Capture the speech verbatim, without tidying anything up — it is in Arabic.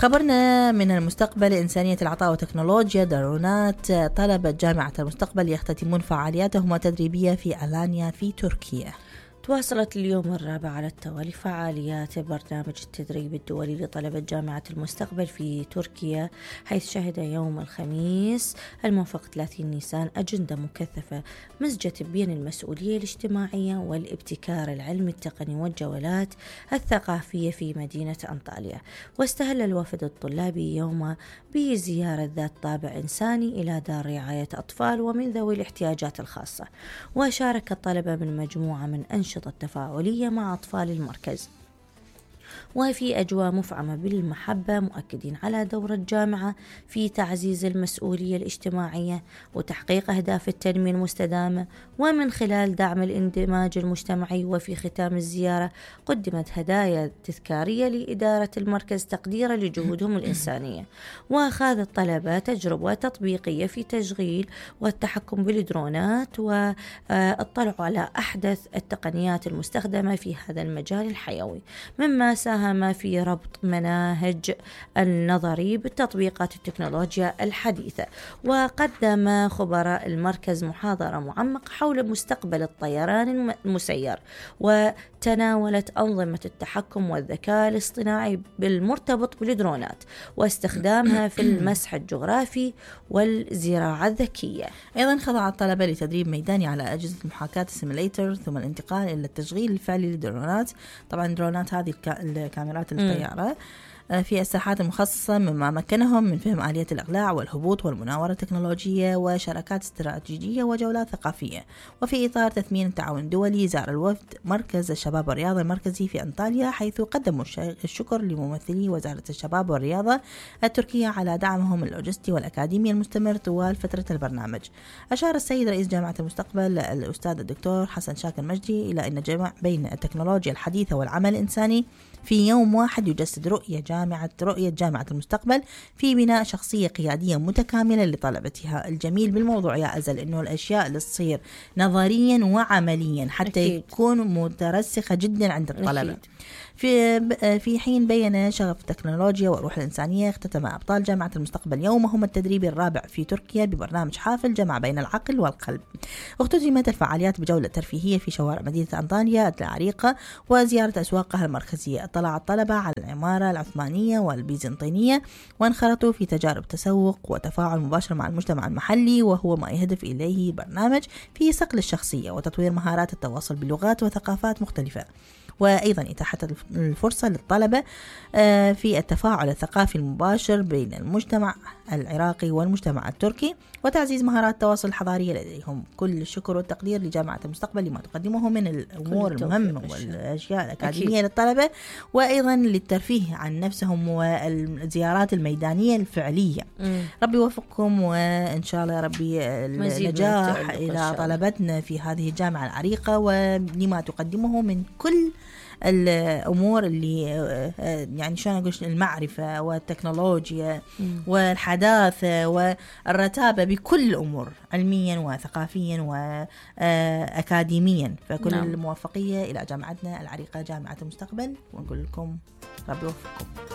خبرنا من المستقبل: إنسانية العطاء وتكنولوجيا درونات. طلبة جامعة المستقبل يختتمون فعالياتهم التدريبية في ألانيا في تركيا. تواصلت اليوم الرابع على التوالي فعاليات برنامج التدريب الدولي لطلبة جامعة المستقبل في تركيا، حيث شهد يوم الخميس الموافق ثلاثين نيسان أجندة مكثفة مزجت بين المسؤولية الاجتماعية والابتكار العلمي التقني والجولات الثقافية في مدينة أنطاليا. واستهل الوفد الطلابي يوم بزيارة ذات طابع إنساني إلى دار رعاية أطفال ومن ذوي الاحتياجات الخاصة، وشارك الطلبة من مجموعة من أنشطة التفاعلية مع أطفال المركز وفي أجواء مفعمة بالمحبة، مؤكدين على دور الجامعة في تعزيز المسؤولية الاجتماعية وتحقيق أهداف التنمية المستدامة ومن خلال دعم الاندماج المجتمعي. وفي ختام الزيارة قدمت هدايا تذكارية لإدارة المركز تقديرا لجهودهم الإنسانية. وأخذ الطلبة تجربة تطبيقية في تشغيل والتحكم بالدرونات واطلعوا على أحدث التقنيات المستخدمة في هذا المجال الحيوي، مما ساهم في ربط مناهج النظري بالتطبيقات التكنولوجيا الحديثة. وقدم خبراء المركز محاضرة معمقة حول مستقبل الطيران المسير، وتناولت أنظمة التحكم والذكاء الاصطناعي بالمرتبط بالدرونات واستخدامها في المسح الجغرافي والزراعة الذكية. أيضا خضع الطلبة لتدريب ميداني على أجهزة محاكاة السيميليتر، ثم الانتقال إلى التشغيل الفعلي للدرونات. طبعا درونات هذه الكاميرات الطيارة في الساحات المخصصة، مما مكنهم من فهم آلية الإقلاع والهبوط والمناورة التكنولوجية وشراكات استراتيجية وجولات ثقافية. وفي إطار تثمين التعاون الدولي، زار الوفد مركز الشباب والرياضة المركزي في أنطاليا، حيث قدموا الشكر لممثلي وزارة الشباب والرياضة التركية على دعمهم اللوجستي والأكاديمي المستمر طوال فترة البرنامج. أشار السيد رئيس جامعة المستقبل الأستاذ الدكتور حسن شاكر مجدي إلى أن الجمع بين التكنولوجيا الحديثة والعمل الإنساني في يوم واحد يجسد رؤية جامعة رؤية جامعة المستقبل في بناء شخصية قيادية متكاملة لطلبتها. الجميل بالموضوع يا أزل إنه الأشياء اللي تصير نظريا وعمليا حتى أكيد. يكون مترسخة جدا عند الطلبة. في في حين بين شغف التكنولوجيا والروح الإنسانية، اختتم أبطال جامعة المستقبل يومهم التدريبي الرابع في تركيا ببرنامج حافل جمع بين العقل والقلب. اختتمت الفعاليات بجولة ترفيهية في شوارع مدينة أنطاليا العريقة وزيارة أسواقها المركزية. اطلع الطلبة على العمارة العثمانية والبيزنطينية وانخرطوا في تجارب تسوق وتفاعل مباشر مع المجتمع المحلي، وهو ما يهدف إليه البرنامج في صقل الشخصية وتطوير مهارات التواصل بلغات وثقافات مختلفة. وأيضا إتاحة الفرصة للطلبة في التفاعل الثقافي المباشر بين المجتمع العراقي والمجتمع التركي وتعزيز مهارات التواصل الحضارية لديهم. كل الشكر والتقدير لجامعة المستقبل لما تقدمه من الأمور المهمة والأشياء الأكاديمية أكيد. للطلبة، وأيضا للترفيه عن نفسهم والزيارات الميدانية الفعلية. م. ربي يوفقكم، وإن شاء الله ربي النجاح إلى طلبتنا في هذه الجامعة العريقة ولما تقدمه من كل الأمور اللي يعني شلون أقول المعرفة والتكنولوجيا م. والحداثة والرتابة بكل الأمور علميا وثقافيا وأكاديميا. فكل نعم. الموفقية إلى جامعتنا العريقة جامعة المستقبل، ونقول لكم ربي يوفقكم.